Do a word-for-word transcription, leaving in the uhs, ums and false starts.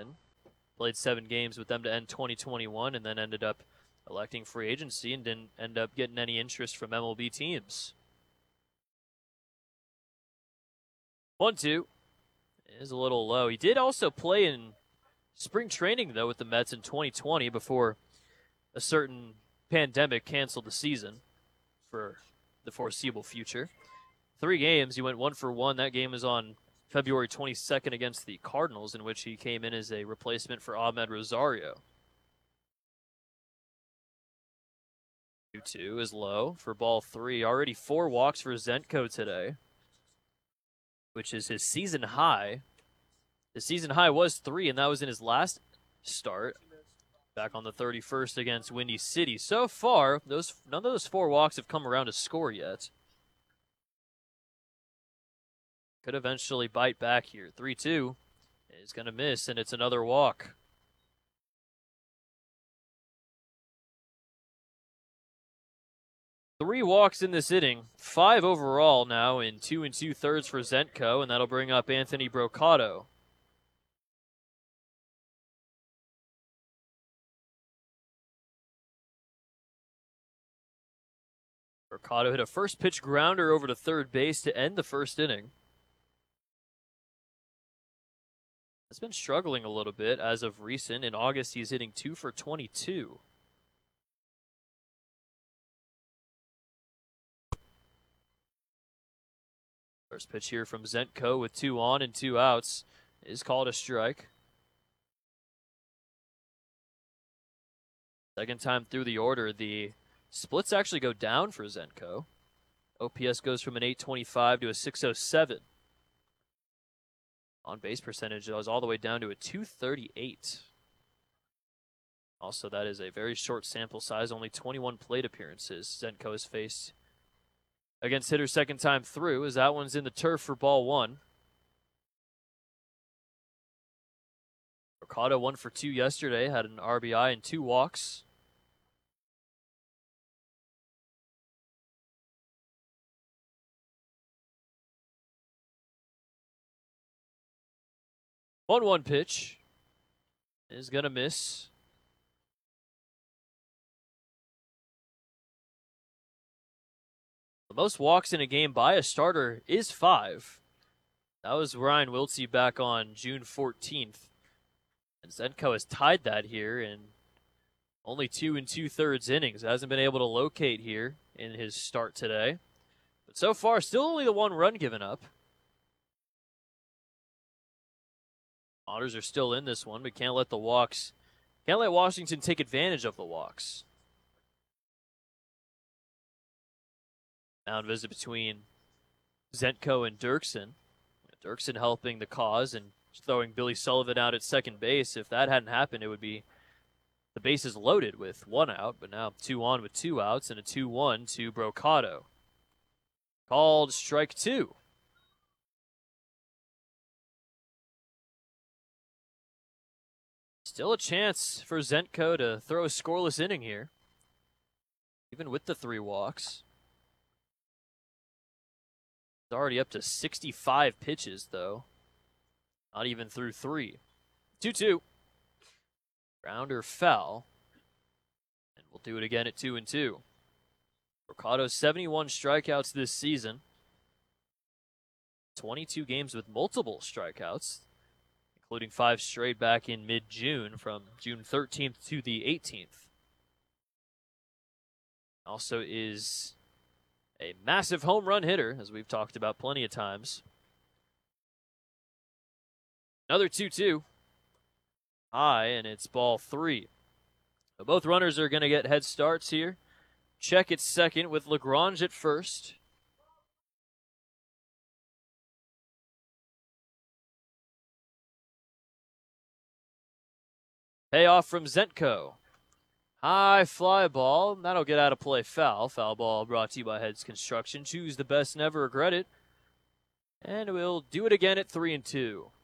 and played seven games with them to end twenty twenty-one, and then ended up electing free agency and didn't end up getting any interest from M L B teams. one two is a little low. He did also play in spring training, though, with the Mets in twenty twenty before a certain pandemic canceled the season for the foreseeable future. Three games, he went one for one. That game was on February twenty-second against the Cardinals, in which he came in as a replacement for Ahmed Rosario. two two is low for ball three. Already four walks for Zentko today, which is his season high. His season high was three, and that was in his last start back on the thirty-first against Windy City. So far, those none of those four walks have come around to score yet. Could eventually bite back here. three two is going to miss, and it's another walk. Three walks in this inning, five overall now in two and two thirds for Zentko, and that'll bring up Anthony Brocato. Brocato hit a first pitch grounder over to third base to end the first inning. Has been struggling a little bit as of recent. In August, he's hitting two for twenty-two. First pitch here from Zentko with two on and two outs is called a strike. Second time through the order, the splits actually go down for Zentko. O P S goes from an eight twenty-five to a six oh seven. On base percentage goes all the way down to a two thirty-eight. Also, that is a very short sample size, only twenty-one plate appearances Zentko has faced against hitter second time through, as that one's in the turf for ball one. Brocato one for two yesterday, had an R B I and two walks. one one pitch is going to miss. The most walks in a game by a starter is five. That was Ryan Wiltsey back on June fourteenth. And Zentko has tied that here in only two and two-thirds innings. Hasn't been able to locate here in his start today. But so far, still only the one run given up. Otters are still in this one, but can't let the walks, can't let Washington take advantage of the walks. Mound visit between Zentko and Dirksen. Dirksen helping the cause and throwing Billy Sullivan out at second base. If that hadn't happened, it would be the bases loaded with one out, but now two on with two outs and a two one to Brocato. Called strike two. Still a chance for Zentko to throw a scoreless inning here, even with the three walks. It's already up to sixty-five pitches, though. Not even through three. two two. Grounder foul. And we'll do it again at two and two. Brocato, seventy-one strikeouts this season. twenty-two games with multiple strikeouts, including five straight back in mid-June from June thirteenth to the eighteenth. Also is a massive home run hitter, as we've talked about plenty of times. Another two two. High, and it's ball three. So both runners are going to get head starts here. Check at second with LaGrange at first. Payoff from Zentko. High fly ball. That'll get out of play foul. Foul ball brought to you by Heads Construction. Choose the best, never regret it. And we'll do it again at three and two.